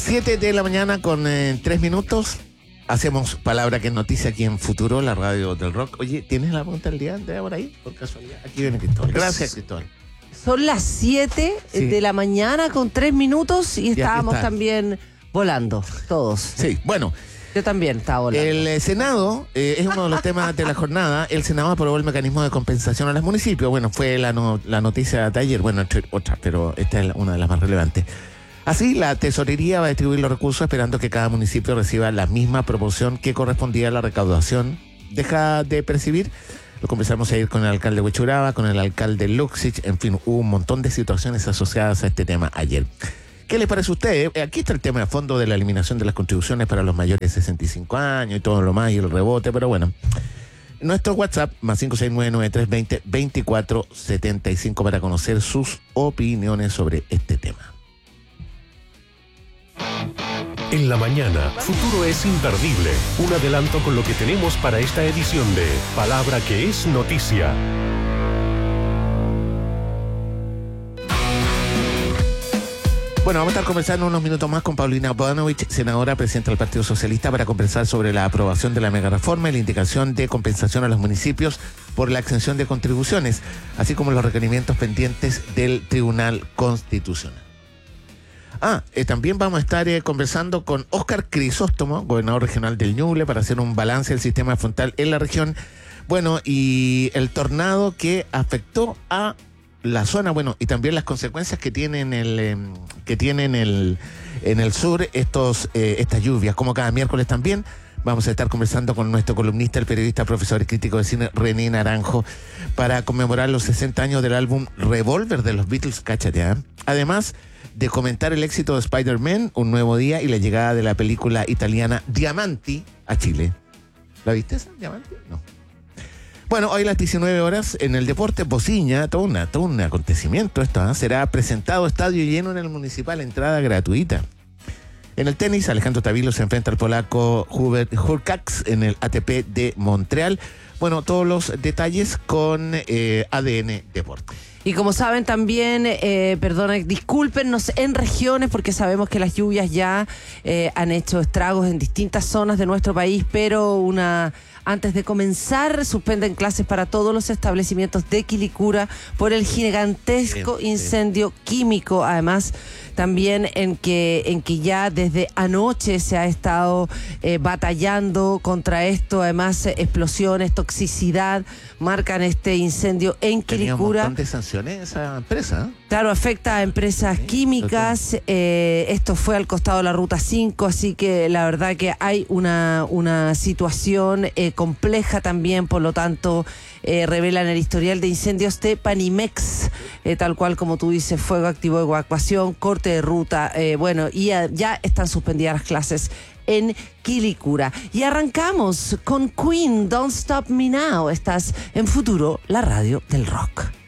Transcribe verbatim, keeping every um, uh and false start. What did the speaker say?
siete de la mañana con eh, tres minutos. Hacemos Palabra que es Noticia aquí en Futuro, la radio del rock. Oye, ¿tienes la pregunta del día de por ahí? Por casualidad. Aquí viene Cristóbal. Gracias, Cristóbal. Son las siete sí. de la mañana con tres minutos y estábamos está. también volando, todos. Sí, bueno. Yo también estaba volando. El eh, Senado eh, es uno de los temas de la jornada. El Senado aprobó el mecanismo de compensación a los municipios. Bueno, fue la, no, la noticia de ayer, bueno, entre otras, pero esta es una de las más relevantes. Así, la tesorería va a distribuir los recursos esperando que cada municipio reciba la misma proporción que correspondía a la recaudación. Deja de percibir. Lo conversamos ayer con el alcalde de Huechuraba, con el alcalde Luxich. En fin, hubo un montón de situaciones asociadas a este tema ayer. ¿Qué les parece a ustedes? Aquí está el tema de fondo de la eliminación de las contribuciones para los mayores de sesenta y cinco años y todo lo más y el rebote, pero bueno. Nuestro WhatsApp, más cinco seis nueve nueve tres dos cero dos cuatro siete cinco para conocer sus opiniones sobre este tema. En la mañana, Futuro es imperdible. Un adelanto con lo que tenemos para esta edición de Palabra que es Noticia. Bueno, vamos a estar conversando unos minutos más con Paulina Bodanovich, senadora, presidenta del Partido Socialista, para conversar sobre la aprobación de la megareforma y la indicación de compensación a los municipios por la exención de contribuciones, así como los requerimientos pendientes del Tribunal Constitucional. Ah, eh, también vamos a estar eh, conversando con Óscar Crisóstomo, gobernador regional del Ñuble, para hacer un balance del sistema frontal en la región. Bueno, y el tornado que afectó a la zona, bueno, y también las consecuencias que tienen el eh, que tienen el en el sur estos eh, estas lluvias, como cada miércoles también. Vamos a estar conversando con nuestro columnista, el periodista, profesor y crítico de cine, René Naranjo, para conmemorar los sesenta años del álbum Revolver de los Beatles, cáchate, ¿eh? Además de comentar el éxito de Spider-Man, Un Nuevo Día, y la llegada de la película italiana Diamanti a Chile. ¿La viste esa, Diamanti? No. Bueno, hoy a las diecinueve horas en el Deporte Pociña, todo, una, todo un acontecimiento esto, ¿eh? Será presentado estadio lleno en el Municipal, entrada gratuita. En el tenis, Alejandro Tavilo se enfrenta al polaco Hubert Hurkacz en el A T P de Montreal. Bueno, todos los detalles con eh, A D N Deporte. Y como saben también, eh, perdón, discúlpenos en regiones porque sabemos que las lluvias ya eh, han hecho estragos en distintas zonas de nuestro país, pero una antes de comenzar suspenden clases para todos los establecimientos de Quilicura por el gigantesco sí, incendio sí. químico, además también en que en que ya desde anoche se ha estado eh, batallando contra esto, además eh, explosiones, toxicidad marcan este incendio en Quilicura. Tenía un montón de sanciones esa empresa, ¿eh? Claro, afecta a empresas sí, químicas, eh, esto fue al costado de la Ruta cinco, así que la verdad que hay una, una situación eh, compleja también, por lo tanto eh, revelan el historial de incendios de Panimex, eh, tal cual como tú dices, fuego activo de evacuación, corte de ruta, eh, bueno, y ya, ya están suspendidas las clases en Quilicura. Y arrancamos con Queen, Don't Stop Me Now. Estás en Futuro, la radio del rock.